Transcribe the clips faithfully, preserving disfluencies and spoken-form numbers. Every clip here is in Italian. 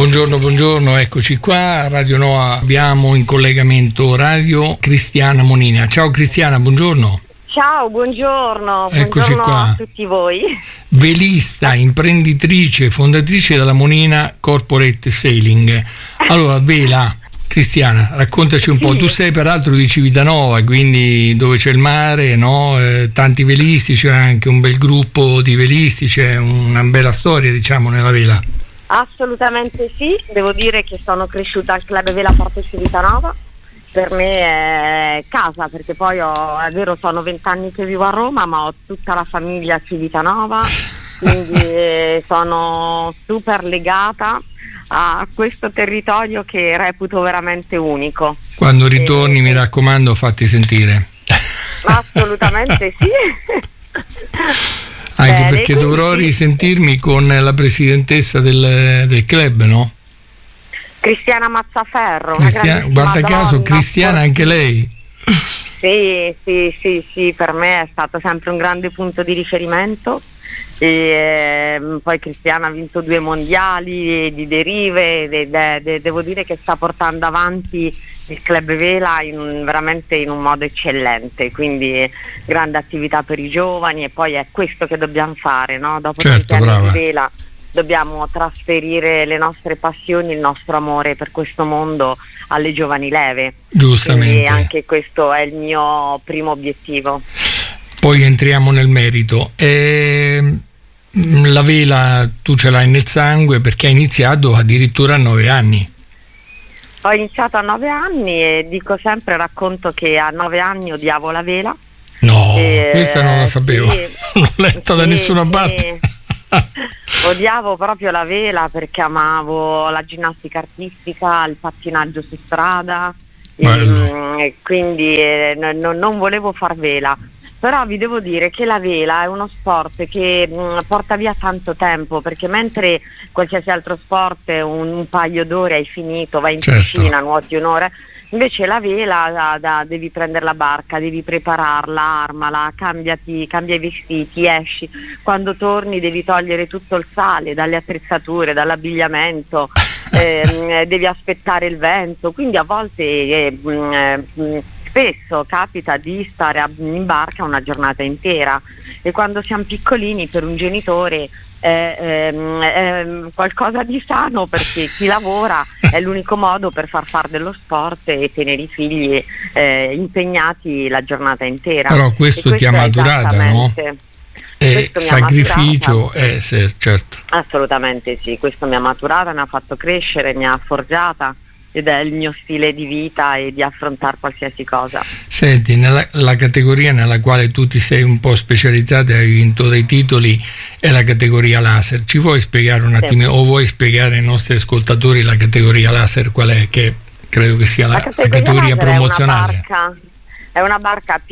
Buongiorno, buongiorno, eccoci qua a Radio Noa, abbiamo in collegamento radio Cristiana Monina. Ciao Cristiana, buongiorno. Ciao, buongiorno, Eccoci buongiorno qua. a tutti voi. Velista, imprenditrice, fondatrice della Monina Corporate Sailing. Allora, vela, Cristiana, raccontaci un po'. Sì. Tu sei peraltro di Civitanova, quindi dove c'è il mare, no? Eh, tanti velisti, c'è anche un bel gruppo di velisti, c'è una bella storia, diciamo, nella vela. Assolutamente sì, devo dire che sono cresciuta al Club Vela Porto Civitanova. Per me è casa, perché poi ho, è vero, sono vent'anni che vivo a Roma, ma ho tutta la famiglia a Civitanova, quindi eh, sono super legata a questo territorio che reputo veramente unico. Quando ritorni, E, mi raccomando, fatti sentire. Assolutamente sì. Anche Bene, perché quindi dovrò sì. risentirmi con la presidentessa del, del club, no? Cristiana Mazzaferro, una Cristia- grandissima guarda caso, donna, Cristiana anche lei. Sì, sì, sì, sì, per me è stato sempre un grande punto di riferimento. E, ehm, poi Cristiana ha vinto due mondiali di derive ed è- de- devo dire che sta portando avanti il Club Vela in un- veramente in un modo eccellente, quindi grande attività per i giovani, e poi è questo che dobbiamo fare, no? Dopo Certo, tanti anni brava. di vela dobbiamo trasferire le nostre passioni, il nostro amore per questo mondo alle giovani leve. Giustamente. Quindi anche questo è il mio primo obiettivo. Poi entriamo nel merito. Ehm, la vela tu ce l'hai nel sangue perché hai iniziato addirittura a nove anni. Ho iniziato a nove anni e dico sempre, racconto che a nove anni odiavo la vela. No, Eh, questa non la sapevo, sì, non l'ho letta da sì, nessuna sì. parte. Odiavo proprio la vela perché amavo la ginnastica artistica, il pattinaggio su strada, Bello. e, e quindi eh, no- non volevo far vela. Però vi devo dire che la vela è uno sport che mh, porta via tanto tempo, perché mentre qualsiasi altro sport un, un paio d'ore hai finito, vai in Certo. piscina, nuoti un'ora, invece la vela da, da- devi prendere la barca, devi prepararla, armala, cambiati, cambia i vestiti, esci, quando torni devi togliere tutto il sale dalle attrezzature, dall'abbigliamento, ehm, devi aspettare il vento, quindi a volte eh, mh, eh, mh, spesso capita di stare a- in barca una giornata intera, e quando siamo piccolini per un genitore è, ehm, è qualcosa di sano, perché chi lavora è l'unico modo per far fare dello sport e tenere i figli eh, impegnati la giornata intera. Però questo E ti ha è maturata, no? esattamente- E questo mi ha sacrificio, maturata. eh, sì, certo. Assolutamente sì, questo mi ha maturata, mi ha fatto crescere, mi ha forgiata, ed è il mio stile di vita e di affrontare qualsiasi cosa. Senti, nella la categoria nella quale tu ti sei un po' specializzata e hai vinto dei titoli è la categoria laser. Ci vuoi spiegare un Sì. attimo, o vuoi spiegare ai nostri ascoltatori la categoria laser qual è, che credo che sia la, la categoria laser promozionale? È una barca, è una barca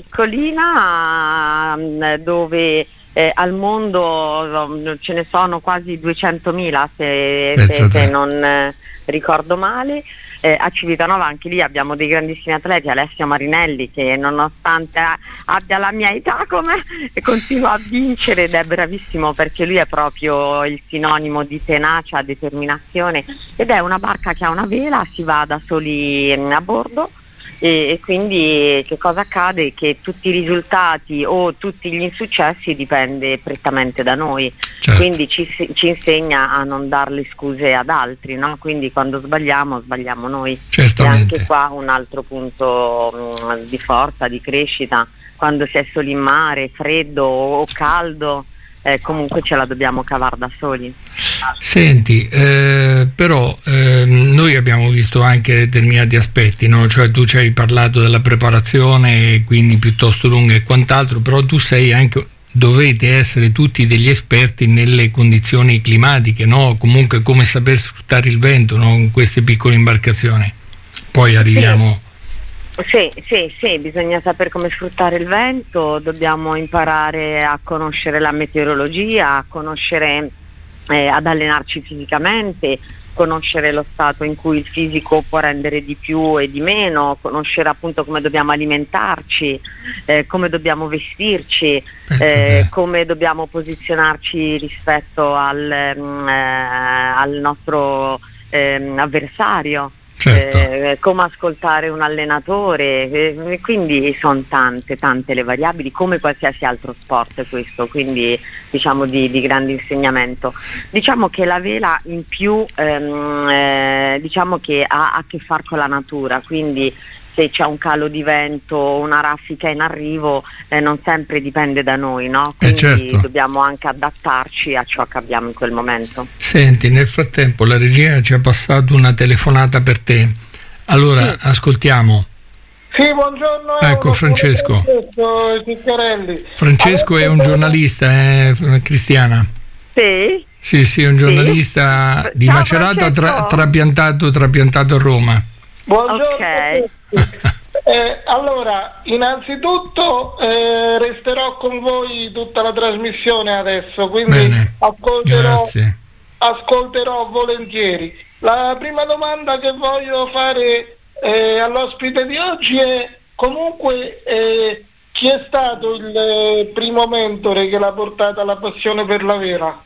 piccolina, mh, dove eh, al mondo um, ce ne sono quasi duecentomila, se, Pensa se, te. se non eh, ricordo male. Eh, a Civitanova anche lì abbiamo dei grandissimi atleti, Alessio Marinelli, che nonostante a- abbia la mia età come continua a vincere, ed è bravissimo perché lui è proprio il sinonimo di tenacia, determinazione, ed è una barca che ha una vela, si va da soli mm, a bordo. E, e quindi che cosa accade? Che tutti i risultati o tutti gli insuccessi dipende prettamente da noi. Certo. Quindi ci, ci insegna a non dar le scuse ad altri, no? Quindi quando sbagliamo, sbagliamo noi. Certamente. E anche qua un altro punto mh, di forza, di crescita, quando si è soli in mare, freddo o caldo, eh, comunque ce la dobbiamo cavare da soli. Senti, eh, però eh, noi abbiamo visto anche determinati aspetti, no? Cioè tu ci hai parlato della preparazione, quindi piuttosto lunga e quant'altro, però tu sei anche, dovete essere tutti degli esperti nelle condizioni climatiche, no? Comunque come saper sfruttare il vento, no? In queste piccole imbarcazioni. Poi arriviamo... Sì, sì, sì, bisogna sapere come sfruttare il vento, dobbiamo imparare a conoscere la meteorologia, a conoscere, eh, ad allenarci fisicamente, conoscere lo stato in cui il fisico può rendere di più e di meno, conoscere appunto come dobbiamo alimentarci, eh, come dobbiamo vestirci, eh, come dobbiamo posizionarci rispetto al, mm, eh, al nostro ehm, avversario. Certo. Eh, come ascoltare un allenatore, eh, quindi sono tante tante le variabili, come qualsiasi altro sport questo, quindi diciamo di, di grande insegnamento. Diciamo che la vela in più ehm, eh, diciamo che ha a che fare con la natura, quindi se c'è un calo di vento o una raffica in arrivo eh, non sempre dipende da noi, no? Quindi eh certo. dobbiamo anche adattarci a ciò che abbiamo in quel momento. Senti, nel frattempo la regia ci ha passato una telefonata per te, allora sì. Ascoltiamo. Sì, buongiorno. Ecco Francesco. Francesco, Francesco è un giornalista, eh, Cristiana? Sì. Sì, sì, un giornalista sì. di Ciao, Macerata tra, trapiantato, trapiantato a Roma. Buongiorno. Okay. Eh, allora, innanzitutto eh, resterò con voi tutta la trasmissione adesso, quindi Bene. ascolterò, ascolterò volentieri. La prima domanda che voglio fare eh, all'ospite di oggi è comunque eh, chi è stato il eh, primo mentore che l'ha portata alla passione per la vela?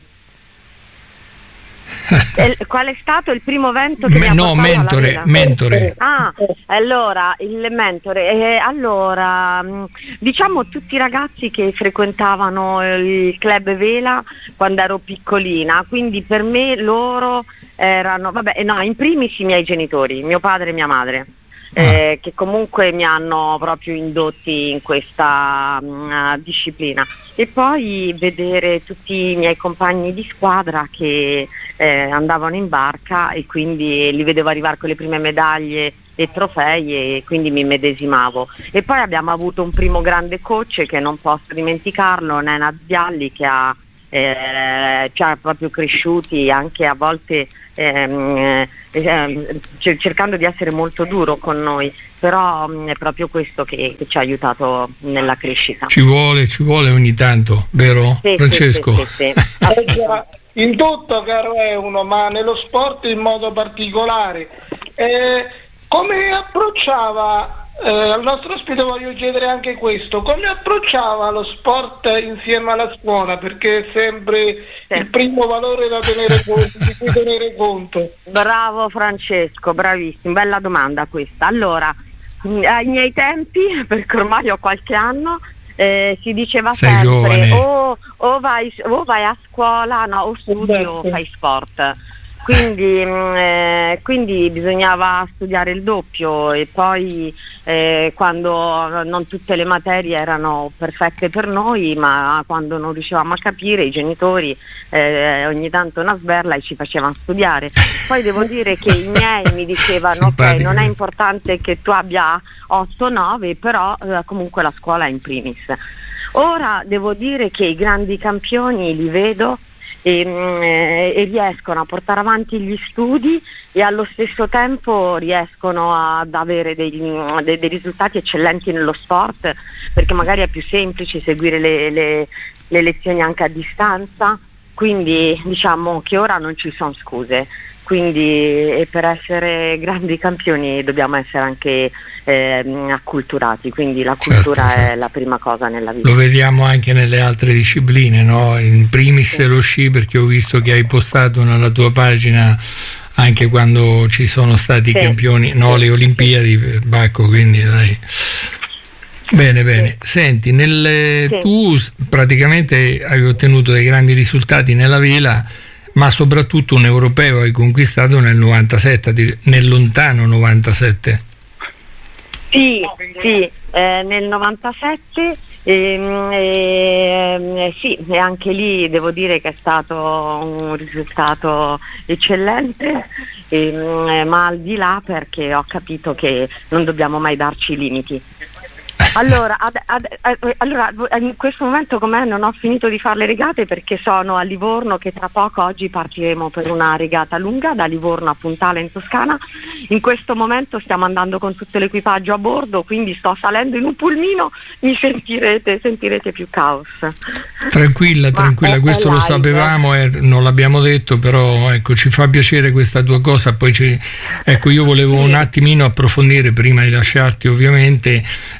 El, qual è stato il primo vento che Me, mi ha no, mentore, mentore. Ah, allora, il mentore, eh, allora, diciamo tutti i ragazzi che frequentavano il club vela quando ero piccolina, quindi per me loro erano, vabbè, no, in primis i miei genitori, mio padre e mia madre. Eh, che comunque mi hanno proprio indotti in questa uh, disciplina, e poi vedere tutti i miei compagni di squadra che eh, andavano in barca e quindi li vedevo arrivare con le prime medaglie e trofei e quindi mi medesimavo. E poi abbiamo avuto un primo grande coach che non posso dimenticarlo, Nena Zialli, che ha Eh, ci ha proprio cresciuti anche a volte ehm, eh, cercando di essere molto duro con noi, però mh, è proprio questo che, che ci ha aiutato nella crescita. Ci vuole, ci vuole ogni tanto, vero sì, Francesco? Sì, sì, sì, sì. In tutto, caro Euno, ma nello sport in modo particolare, eh, come approcciava Eh, al nostro ospite voglio chiedere anche questo: come approcciava lo sport insieme alla scuola, perché è sempre sì. il primo valore da tenere conto, di cui tenere conto. Bravo Francesco, bravissimo, bella domanda questa. Allora, ai miei tempi, perché ormai ho qualche anno, eh, si diceva Sei sempre o, o, vai, o vai a scuola, no, o studi o fai sport. Quindi, eh, quindi bisognava studiare il doppio, e poi eh, quando non tutte le materie erano perfette per noi, ma quando non riuscivamo a capire, i genitori eh, ogni tanto una sberla e ci facevano studiare. Poi devo dire che i miei mi dicevano ok, non è importante che tu abbia otto nove, però eh, comunque la scuola è in primis. Ora devo dire che i grandi campioni li vedo E, e riescono a portare avanti gli studi e allo stesso tempo riescono ad avere dei, dei, dei risultati eccellenti nello sport, perché magari è più semplice seguire le, le, le lezioni anche a distanza, quindi diciamo che ora non ci sono scuse. Quindi e per essere grandi campioni dobbiamo essere anche eh, acculturati, quindi la cultura certo, certo. è la prima cosa nella vita. Lo vediamo anche nelle altre discipline, no? In primis sì. lo sci, perché ho visto che hai postato nella tua pagina anche quando ci sono stati sì. i campioni, no, le Olimpiadi, Bacco, quindi dai. Bene, bene. Sì. Senti, nelle, sì. tu praticamente hai ottenuto dei grandi risultati nella vela, ma soprattutto un europeo hai conquistato nel novantasette, nel lontano novantasette. Sì, sì, eh, nel novantasette ehm, eh, sì, e anche lì devo dire che è stato un risultato eccellente, ehm, ma al di là, perché ho capito che non dobbiamo mai darci limiti. Allora, ad, ad, ad, allora, in questo momento com'è non ho finito di fare le regate, perché sono a Livorno, che tra poco oggi partiremo per una regata lunga da Livorno a Puntale in Toscana. In questo momento stiamo andando con tutto l'equipaggio a bordo, quindi sto salendo in un pulmino, mi sentirete, sentirete più caos. Tranquilla, tranquilla, questo lo sapevamo e non l'abbiamo detto, però ecco, ci fa piacere questa tua cosa. Poi ci, ecco, io volevo sì. un attimino approfondire prima di lasciarti, ovviamente, sì. eh,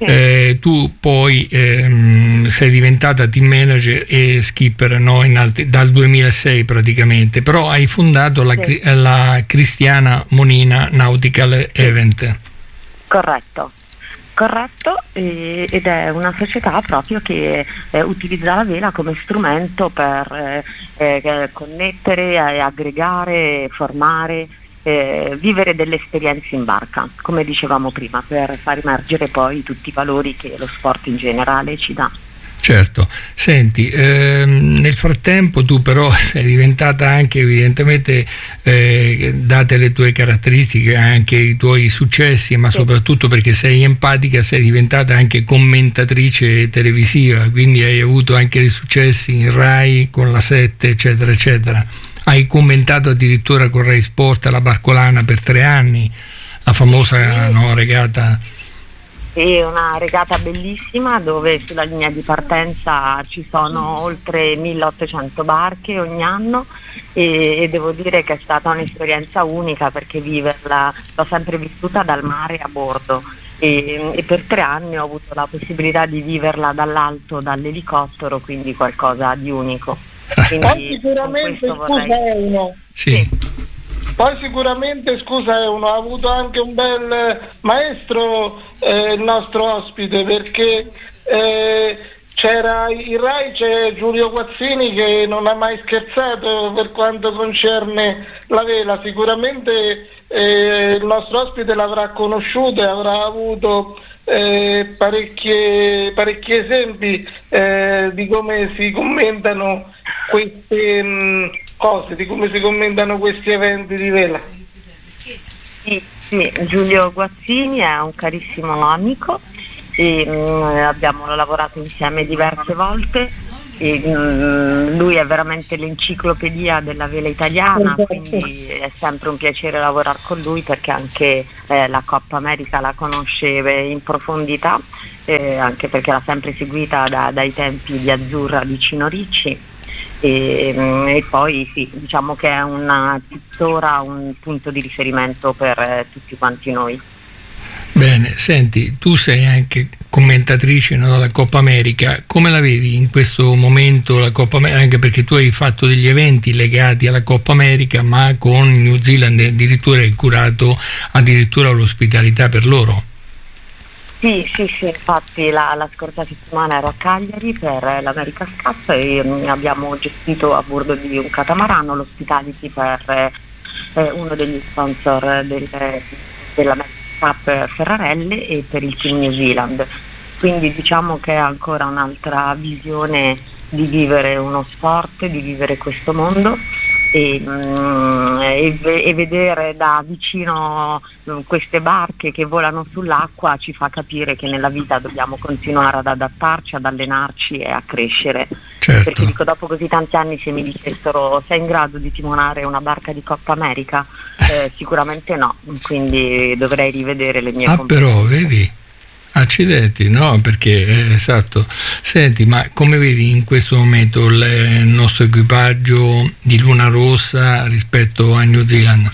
eh, tu poi ehm, sei diventata team manager e skipper, no, in alti, dal duemilasei praticamente, però hai fondato la, Sì. la Cristiana Monina Nautical Event. Corretto. Corretto, e, ed è una società proprio che eh, utilizza la vela come strumento per eh, eh, connettere, eh, aggregare, formare, eh, vivere delle esperienze in barca, come dicevamo prima, per far emergere poi tutti i valori che lo sport in generale ci dà. Certo, senti, ehm, nel frattempo tu però sei diventata anche evidentemente, eh, date le tue caratteristiche, anche i tuoi successi, ma Sì. soprattutto perché sei empatica, sei diventata anche commentatrice televisiva, quindi hai avuto anche dei successi in Rai, con la sette, eccetera, eccetera. Hai commentato addirittura con Rai Sport la Barcolana per tre anni, la famosa, no, regata. È una regata bellissima dove sulla linea di partenza ci sono oltre milleottocento barche ogni anno e, e devo dire che è stata un'esperienza unica, perché viverla l'ho sempre vissuta dal mare a bordo e, e per tre anni ho avuto la possibilità di viverla dall'alto, dall'elicottero, quindi qualcosa di unico. Quindi, Poi sicuramente, con questo scusa vorrei... uno, Sì. poi sicuramente, scusa uno, ha avuto anche un bel maestro eh, il nostro ospite, perché eh, c'era in Rai, c'è Giulio Guazzini che non ha mai scherzato per quanto concerne la vela. Sicuramente eh, il nostro ospite l'avrà conosciuto e avrà avuto eh, parecchie, parecchi esempi eh, di come si commentano queste mh, cose, di come si commentano questi eventi di vela. Sì, sì, Giulio Guazzini è un carissimo amico e mh, abbiamo lavorato insieme diverse volte e, mh, lui è veramente l'enciclopedia della vela italiana, quindi è sempre un piacere lavorare con lui, perché anche eh, la Coppa America la conosce in profondità, eh, anche perché l'ha sempre seguita da, dai tempi di Azzurra di Cino Ricci. E, e poi sì, diciamo che è una tuttora un punto di riferimento per eh, tutti quanti noi. Bene, senti, tu sei anche commentatrice, no, della Coppa America. Come la vedi in questo momento la Coppa America? Anche perché tu hai fatto degli eventi legati alla Coppa America, ma con New Zealand addirittura hai curato addirittura l'ospitalità per loro. Sì, sì, sì, infatti la, la scorsa settimana ero a Cagliari per l'America Cup e mh, abbiamo gestito a bordo di un catamarano l'hospitality per eh, uno degli sponsor del, dell'America Cup Ferrarelle e per il Team New Zealand. Quindi diciamo che è ancora un'altra visione di vivere uno sport, di vivere questo mondo. E, mm, e, e vedere da vicino mm, queste barche che volano sull'acqua ci fa capire che nella vita dobbiamo continuare ad adattarci, ad allenarci e a crescere. Certo. Perché dico, dopo così tanti anni, se mi dicessero sei in grado di timonare una barca di Coppa America, eh, sicuramente no, quindi dovrei rivedere le mie ah competenze. Però vedi, accidenti, no? Perché eh, esatto. Senti, ma come vedi in questo momento il, il nostro equipaggio di Luna Rossa rispetto a New Zealand?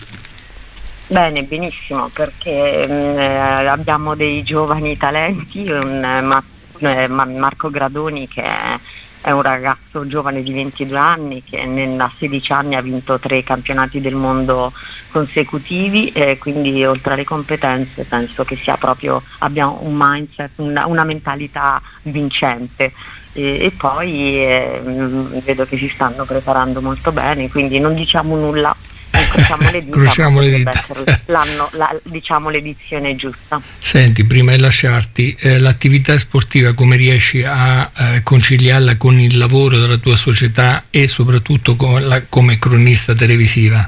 Bene, benissimo, perché mh, eh, abbiamo dei giovani talenti, un, eh, Ma- eh, Ma- Marco Gradoni, che è, è un ragazzo giovane di ventidue anni che nel- a sedici anni ha vinto tre campionati del mondo consecutivi, e quindi oltre alle competenze penso che sia proprio, abbia un mindset, una, una mentalità vincente. E, e poi eh, mh, vedo che si stanno preparando molto bene, quindi non diciamo nulla. Incrociamo le dita, Crociamo le dita. essere l'anno, la, diciamo l'edizione giusta. Senti, prima di lasciarti, eh, l'attività sportiva come riesci a eh, conciliarla con il lavoro della tua società e soprattutto con la, come cronista televisiva?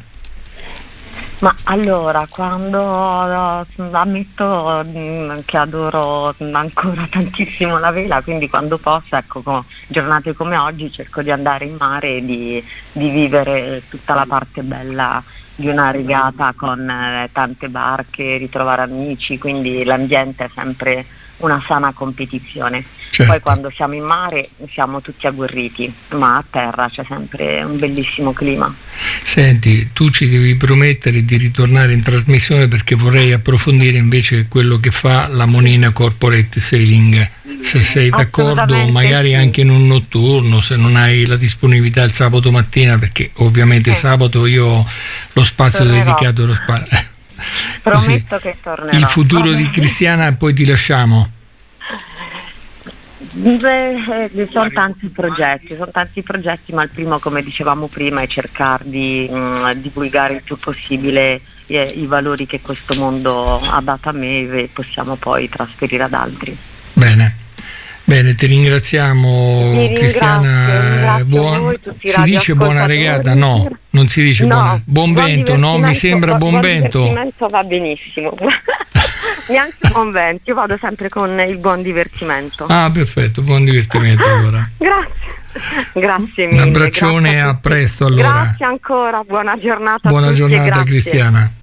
Ma allora, quando ammetto mh, che adoro ancora tantissimo la vela, quindi quando posso, ecco, con giornate come oggi cerco di andare in mare e di, di vivere tutta la parte bella di una regata con eh, tante barche, ritrovare amici, quindi l'ambiente è sempre una sana competizione. Certo. Poi quando siamo in mare siamo tutti agguerriti, ma a terra c'è sempre un bellissimo clima. Senti, tu ci devi promettere di ritornare in trasmissione, perché vorrei approfondire invece quello che fa la Monina Corporate Sailing, se sei d'accordo, magari sì. anche in un notturno, se non hai la disponibilità il sabato mattina, perché ovviamente Eh. sabato io ho lo spazio Tornerò. dedicato allo spazio. Prometto che tornerò. Il futuro Va di bene. Cristiana, e poi ti lasciamo. Beh, eh, sono tanti progetti, sono tanti progetti, ma il primo, come dicevamo prima, è cercare di mh, divulgare il più possibile eh, i valori che questo mondo ha dato a me e possiamo poi trasferire ad altri. Bene. Bene, ti ringraziamo. Vi ringrazio, Cristiana. ringrazio Buon- voi, tutti i si dice buona radioascoltatori. regata? No, non si dice No, buona. Buon vento, no, mi sembra buon, buon vento. divertimento va benissimo. Neanche buon vento, io vado sempre con il buon divertimento. Ah, perfetto, buon divertimento allora. Grazie, grazie mille. Un abbraccione, grazie a tutti. presto allora. Grazie ancora, buona giornata Buona a tutti e giornata grazie. Cristiana.